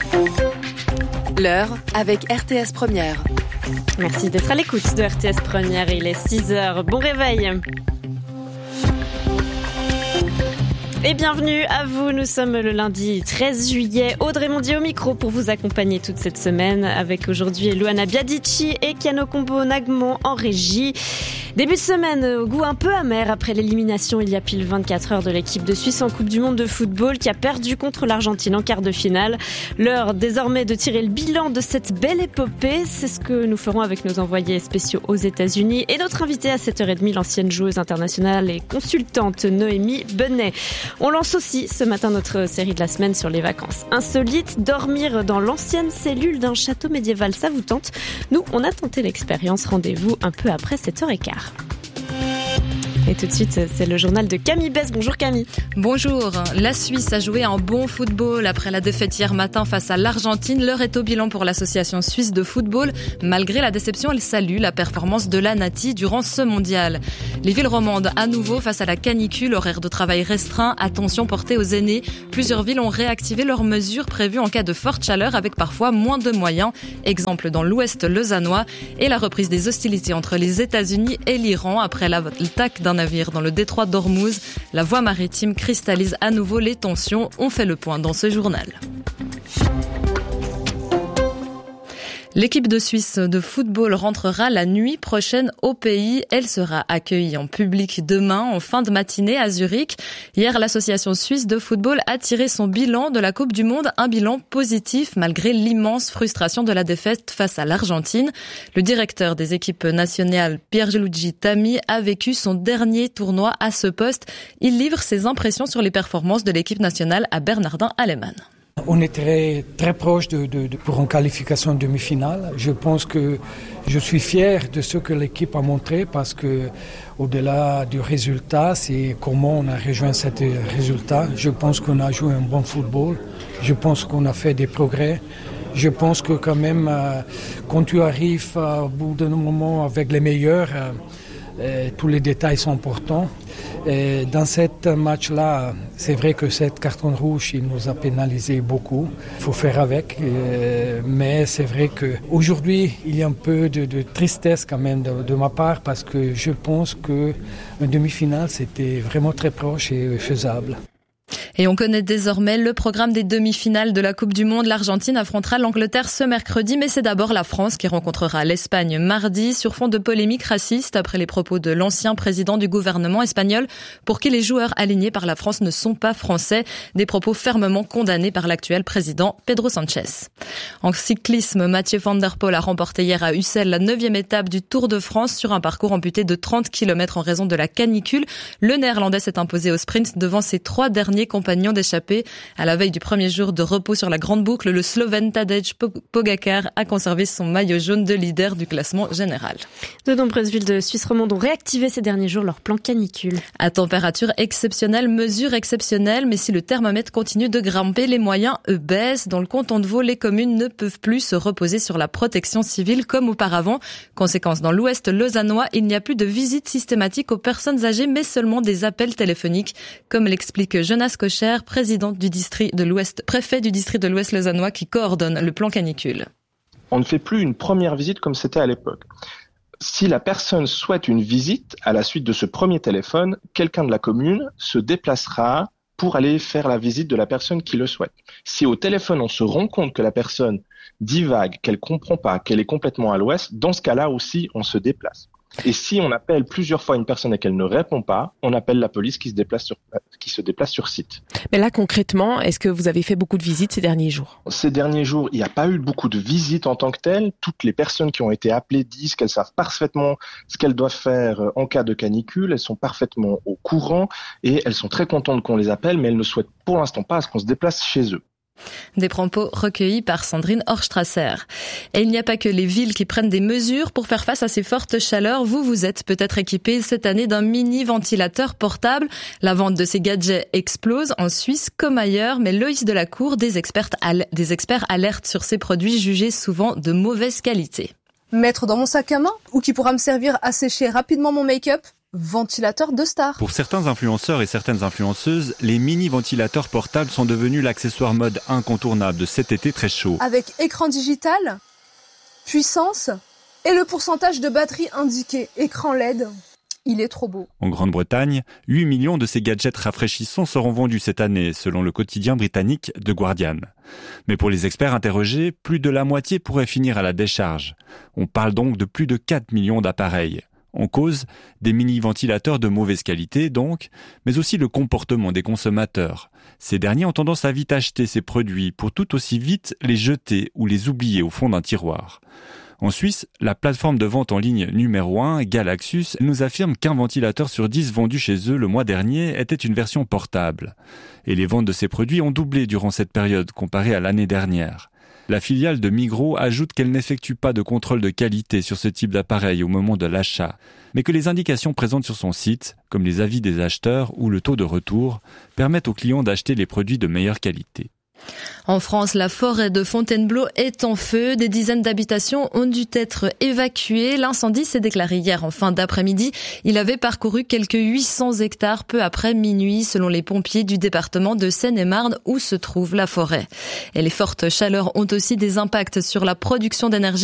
L'heure avec RTS Première. Merci d'être à l'écoute de RTS Première. Il est 6h. Bon réveil. Et bienvenue à vous, nous sommes le lundi 13 juillet. Audrey Mondier au micro pour vous accompagner toute cette semaine avec aujourd'hui Luana Biadici et Kiano Combo Nagmon en régie. Début de semaine au goût un peu amer après l'élimination il y a pile 24 heures de l'équipe de Suisse en Coupe du Monde de football qui a perdu contre l'Argentine en quart de finale. L'heure désormais de tirer le bilan de cette belle épopée, c'est ce que nous ferons avec nos envoyés spéciaux aux États-Unis et notre invitée à 7h30, l'ancienne joueuse internationale et consultante Noémie Benet. On lance aussi ce matin notre série de la semaine sur les vacances insolites. Dormir dans l'ancienne cellule d'un château médiéval, ça vous tente? Nous, on a tenté l'expérience. Rendez-vous un peu après 7h15. Et tout de suite, c'est le journal de Camille Bess. Bonjour Camille. Bonjour. La Suisse a joué un bon football après la défaite hier matin face à l'Argentine. L'heure est au bilan pour l'association suisse de football. Malgré la déception, elle salue la performance de la Nati durant ce mondial. Les villes romandes à nouveau face à la canicule, horaire de travail restreint, attention portée aux aînés. Plusieurs villes ont réactivé leurs mesures prévues en cas de forte chaleur avec parfois moins de moyens. Exemple dans l'ouest lausannois et la reprise des hostilités entre les États-Unis et l'Iran après l'attaque d'un navire dans le détroit d'Ormuz. La voie maritime cristallise à nouveau les tensions. On fait le point dans ce journal. L'équipe de Suisse de football rentrera la nuit prochaine au pays. Elle sera accueillie en public demain en fin de matinée à Zurich. Hier, l'association suisse de football a tiré son bilan de la Coupe du Monde, un bilan positif malgré l'immense frustration de la défaite face à l'Argentine. Le directeur des équipes nationales, Pierluigi Tami, a vécu son dernier tournoi à ce poste. Il livre ses impressions sur les performances de l'équipe nationale à Bernardin-Allemann. On est très proche pour une qualification demi-finale. Je pense que je suis fier de ce que l'équipe a montré parce que au-delà du résultat, c'est comment on a rejoint ce résultat. Je pense qu'on a joué un bon football. Je pense qu'on a fait des progrès. Je pense que quand même, quand tu arrives au bout d'un moment avec les meilleurs, tous les détails sont importants. Et dans ce match-là, c'est vrai que cette carton rouge, il nous a pénalisé beaucoup. Il faut faire avec. Mais c'est vrai qu'aujourd'hui, il y a un peu de tristesse quand même de ma part parce que je pense qu'une demi-finale, c'était vraiment très proche et faisable. Et on connaît désormais le programme des demi-finales de la Coupe du Monde. L'Argentine affrontera l'Angleterre ce mercredi, mais c'est d'abord la France qui rencontrera l'Espagne mardi sur fond de polémiques racistes après les propos de l'ancien président du gouvernement espagnol pour qui les joueurs alignés par la France ne sont pas français. Des propos fermement condamnés par l'actuel président Pedro Sánchez. En cyclisme, Mathieu van der Poel a remporté hier à Ussel la 9e étape du Tour de France sur un parcours amputé de 30 km en raison de la canicule. Le Néerlandais s'est imposé au sprint devant ses 3 derniers compagnons d'échappée. À la veille du premier jour de repos sur la grande boucle, le Slovène Tadej Pogačar a conservé son maillot jaune de leader du classement général. De nombreuses villes de Suisse romande ont réactivé ces derniers jours leur plan canicule. À température exceptionnelle, mesure exceptionnelle, mais si le thermomètre continue de grimper, les moyens, eux, baissent. Dans le canton de Vaud, les communes ne peuvent plus se reposer sur la protection civile comme auparavant. Conséquence, dans l'ouest lausannois, il n'y a plus de visite systématique aux personnes âgées, mais seulement des appels téléphoniques, comme l'explique Jonas Kocher, président du district de l'Ouest, préfet du district de l'Ouest lausannois qui coordonne le plan canicule. On ne fait plus une première visite comme c'était à l'époque. Si la personne souhaite une visite à la suite de ce premier téléphone, quelqu'un de la commune se déplacera pour aller faire la visite de la personne qui le souhaite. Si au téléphone on se rend compte que la personne divague, qu'elle comprend pas, qu'elle est complètement à l'ouest, dans ce cas-là aussi on se déplace. Et si on appelle plusieurs fois une personne et qu'elle ne répond pas, on appelle la police qui se déplace sur site. Mais là, concrètement, est-ce que vous avez fait beaucoup de visites ces derniers jours ? Ces derniers jours, il n'y a pas eu beaucoup de visites en tant que telles. Toutes les personnes qui ont été appelées disent qu'elles savent parfaitement ce qu'elles doivent faire en cas de canicule. Elles sont parfaitement au courant et elles sont très contentes qu'on les appelle, mais elles ne souhaitent pour l'instant pas à ce qu'on se déplace chez eux. Des propos recueillis par Sandrine Horstrasser. Et il n'y a pas que les villes qui prennent des mesures pour faire face à ces fortes chaleurs. Vous êtes peut-être équipé cette année d'un mini ventilateur portable. La vente de ces gadgets explose en Suisse comme ailleurs, mais Loïs Delacour, des experts alertent sur ces produits jugés souvent de mauvaise qualité. Mettre dans mon sac à main ou qui pourra me servir à sécher rapidement mon make-up ventilateur de star. Pour certains influenceurs et certaines influenceuses, les mini-ventilateurs portables sont devenus l'accessoire mode incontournable de cet été très chaud. Avec écran digital, puissance et le pourcentage de batterie indiqué, écran LED. Il est trop beau. En Grande-Bretagne, 8 millions de ces gadgets rafraîchissants seront vendus cette année, selon le quotidien britannique The Guardian. Mais pour les experts interrogés, plus de la moitié pourrait finir à la décharge. On parle donc de plus de 4 millions d'appareils. En cause, des mini-ventilateurs de mauvaise qualité donc, mais aussi le comportement des consommateurs. Ces derniers ont tendance à vite acheter ces produits pour tout aussi vite les jeter ou les oublier au fond d'un tiroir. En Suisse, la plateforme de vente en ligne numéro 1, Galaxus, nous affirme qu'un ventilateur sur 10 vendu chez eux le mois dernier était une version portable. Et les ventes de ces produits ont doublé durant cette période comparée à l'année dernière. La filiale de Migros ajoute qu'elle n'effectue pas de contrôle de qualité sur ce type d'appareil au moment de l'achat, mais que les indications présentes sur son site, comme les avis des acheteurs ou le taux de retour, permettent aux clients d'acheter les produits de meilleure qualité. En France, la forêt de Fontainebleau est en feu. Des dizaines d'habitations ont dû être évacuées. L'incendie s'est déclaré hier en fin d'après-midi. Il avait parcouru quelques 800 hectares peu après minuit, selon les pompiers du département de Seine-et-Marne où se trouve la forêt. Et les fortes chaleurs ont aussi des impacts sur la production d'énergie.